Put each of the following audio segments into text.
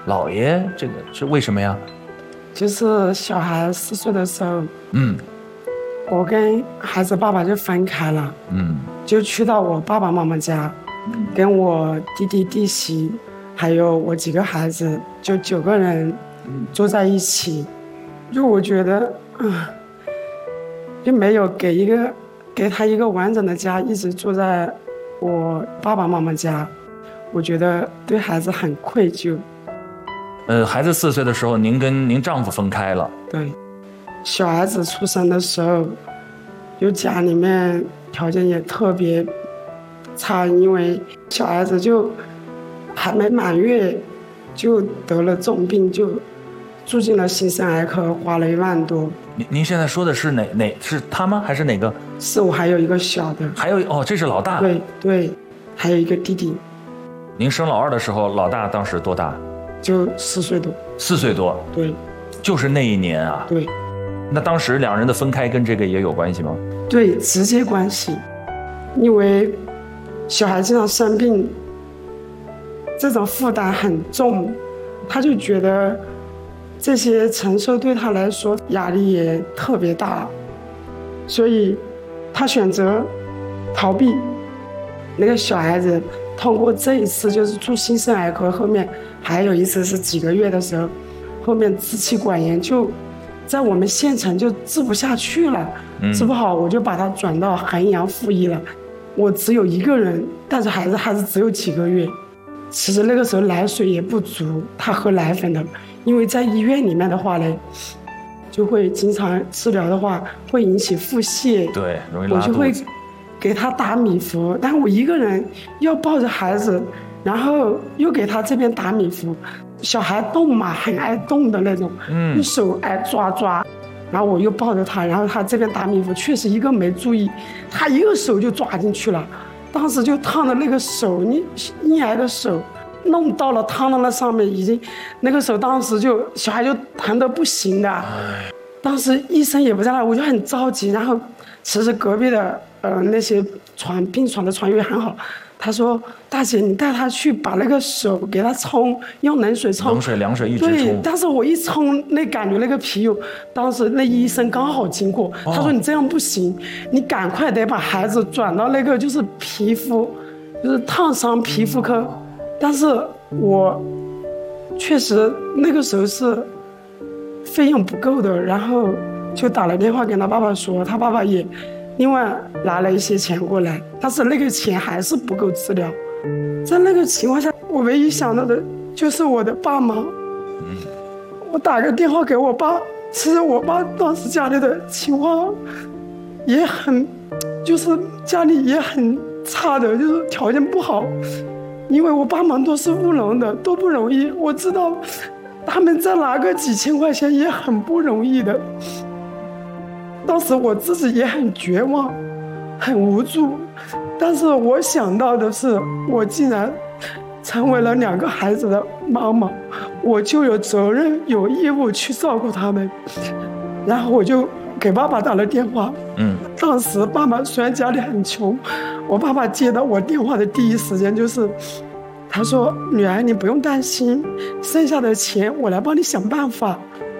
姥爷这个是为什么呀？ 就是小孩4岁的时候，我跟孩子爸爸就分开了，就去到我爸爸妈妈家，跟我弟弟弟媳，还有我几个孩子，就9个人住在一起。就我觉得，就没有给他一个完整的家，一直住在我爸爸妈妈家，我觉得对孩子很愧疚。 孩子4岁的时候，您跟您丈夫分开了。 对，小孩子出生的时候，就家里面条件也特别差，因为小孩子就还没满月就得了重病，就住进了新生儿科，花了1万多。 您现在说的是哪是他吗？还是哪个？ 是我还有一个小的。 还有这是老大。 对，还有一个弟弟。 您生老二的时候，老大当时多大？ 就4岁多。 4岁多。 对， 就是那一年啊。 对。 那当时2人的分开跟这个也有关系吗？ 对，直接关系。因为小孩经常生病，这种负担很重，他就觉得这些承受对他来说压力也特别大，所以他选择逃避。那个小孩子通过这一次就是住新生儿科，后面还有一次是几个月的时候，后面支气管炎就在我们县城就治不下去了，治不好我就把他转到衡阳附医了。我只有1个人带着孩子，孩子只有几个月，其实那个时候奶水也不足，他喝奶粉的，因为在医院里面的话呢，就会经常治疗的话会引起腹泻， 对，容易拉肚子。 我就会给他打米服，但我1个人要抱着孩子，然后又给他这边打米服，小孩动嘛，很爱动的那种，用手爱抓，然后我又抱着他，然后他这边打米服，确实1个没注意，他1个手就抓进去了，当时就烫的那个手，婴儿的手弄到了烫到了上面，已经那个手当时就小孩就疼得不行的，当时医生也不在那，我就很着急，然后其实隔壁的那些病床的床员很好，他说大姐你带他去把那个手给他冲，用冷水冲， 冷水凉水一直冲。 对，但是我一冲那感觉那个皮肤，当时那医生刚好经过，他说你这样不行，你赶快得把孩子转到那个就是皮肤就是烫伤皮肤科，但是我确实那个时候是费用不够的，然后就打了电话跟他爸爸说，他爸爸也另外拿了一些钱过来，但是那个钱还是不够治疗。在那个情况下，我唯一想到的就是我的爸妈。我打个电话给我爸，其实我爸当时家里的情况也很，就是家里也很差的，就是条件不好，因为我爸妈都是务农的，都不容易。我知道他们再拿个几千块钱也很不容易的。当时我自己也很绝望，很无助，但是我想到的是，我既然成为了2个孩子的妈妈，我就有责任有义务去照顾他们。然后我就给爸爸打了电话，当时爸爸虽然家里很穷，我爸爸接到我电话的第一时间就是他说，女儿你不用担心，剩下的钱我来帮你想办法。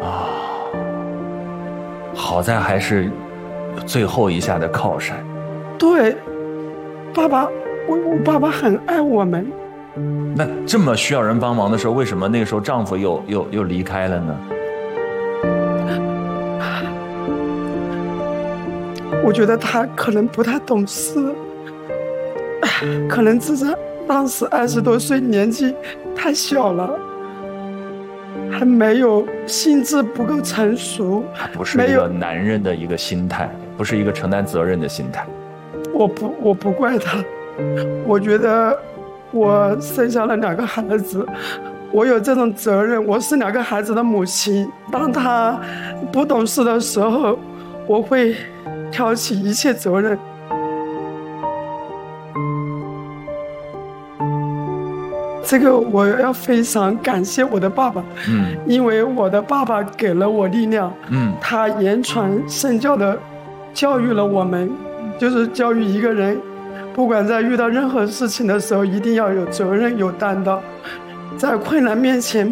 好在还是最后一下的靠山。 对，爸爸，我爸爸很爱我们。 那这么需要人帮忙的时候，为什么那个时候丈夫又离开了呢？ 我觉得他可能不太懂事，可能只是当时20多岁，年纪太小了，还没有心智不够成熟， 还不是一个男人的一个心态，不是一个承担责任的心态。 我不怪他，我觉得我生下了2个孩子，我有这种责任，我是2个孩子的母亲。当他不懂事的时候，我会挑起一切责任。这个我要非常感谢我的爸爸，因为我的爸爸给了我力量，他言传身教的教育了我们，就是教育一个人，不管在遇到任何事情的时候，一定要有责任有担当，在困难面前